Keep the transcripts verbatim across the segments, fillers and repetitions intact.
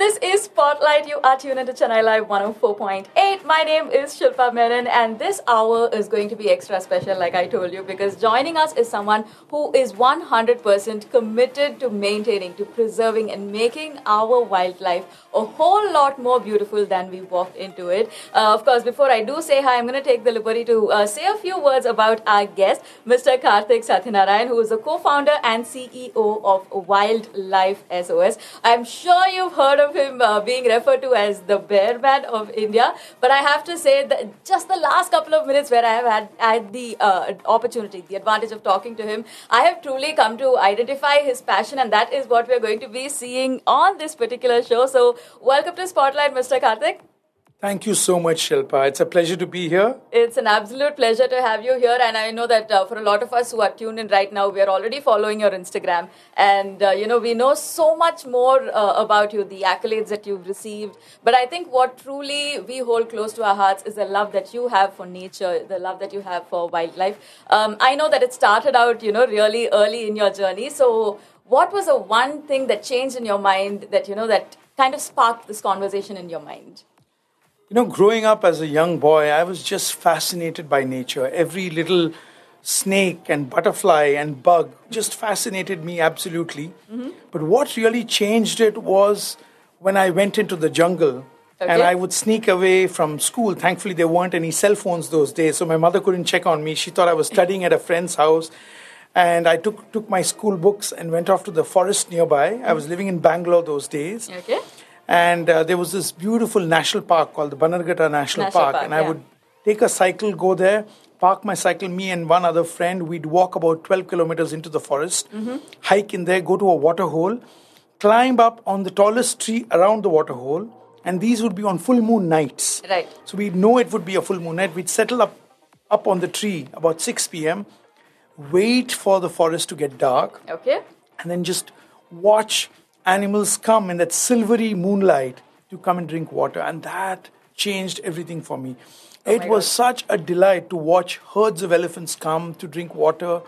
This is Spotlight. You are tuned into Chennai Live one oh four point eight. My name is Shilpa Menon, and this hour is going to be extra special, like I told you, because joining us is someone who is one hundred percent committed to maintaining, to preserving, and making our wildlife a whole lot more beautiful than we walked into it. Uh, of course, before I do say hi, I'm going to take the liberty to uh, say a few words about our guest, Mister Karthik Satyanarayan, who is the co-founder and C E O of Wildlife S O S. I'm sure you've heard of him uh, being referred to as the Bear Man of India, but I have to say that just the last couple of minutes where I have had, had the uh, opportunity, the advantage of talking to him, I have truly come to identify his passion, and that is what we're going to be seeing on this particular show. So welcome to Spotlight, Mister Karthik. Thank you so much, Shilpa. It's a pleasure to be here. It's an absolute pleasure to have you here. And I know that uh, for a lot of us who are tuned in right now, we are already following your Instagram. And, uh, you know, we know so much more uh, about you, the accolades that you've received. But I think what truly we hold close to our hearts is the love that you have for nature, the love that you have for wildlife. Um, I know that it started out, you know, really early in your journey. So what was the one thing that changed in your mind that, you know, that kind of sparked this conversation in your mind? You know, growing up as a young boy, I was just fascinated by nature. Every little snake and butterfly and bug just fascinated me absolutely. Mm-hmm. But what really changed it was when I went into the jungle. Okay. And I would sneak away from school. Thankfully, there weren't any cell phones those days, so my mother couldn't check on me. She thought I was studying at a friend's house. And I took, took my school books and went off to the forest nearby. Mm-hmm. I was living in Bangalore those days. Okay. And uh, there was this beautiful national park called the Bannerghatta National, National Park. Park. And I yeah. would take a cycle, go there, park my cycle, me and one other friend. We'd walk about twelve kilometers into the forest, mm-hmm. hike in there, go to a water hole, climb up on the tallest tree around the water hole. And these would be on full moon nights. Right. So we'd know it would be a full moon night. We'd settle up, up on the tree about six p.m., wait for the forest to get dark. Okay. And then just watch animals come in that silvery moonlight to come and drink water. And that changed everything for me. Oh it was God. Such a delight to watch herds of elephants come to drink water,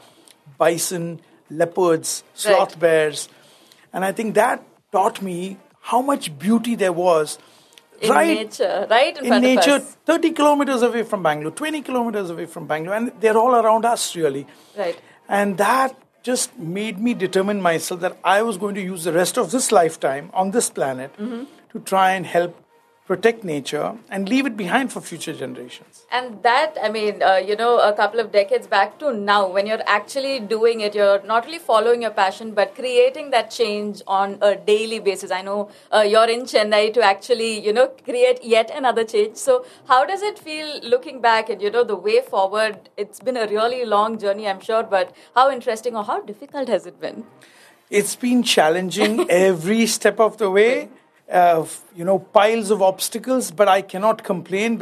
bison, leopards, sloth right. bears. And I think that taught me how much beauty there was in right, nature, right in, in front nature, of us. thirty kilometers away from Bangalore, twenty kilometers away from Bangalore. And they're all around us, really. Right. And that just made me determine myself that I was going to use the rest of this lifetime on this planet mm-hmm. to try and help protect nature and leave it behind for future generations. And that, I mean, uh, you know, a couple of decades back to now, when you're actually doing it, you're not only following your passion, but creating that change on a daily basis. I know uh, you're in Chennai to actually, you know, create yet another change. So how does it feel looking back and, you know, the way forward? It's been a really long journey, I'm sure, but how interesting or how difficult has it been? It's been challenging every step of the way. Uh, you know, piles of obstacles, but I cannot complain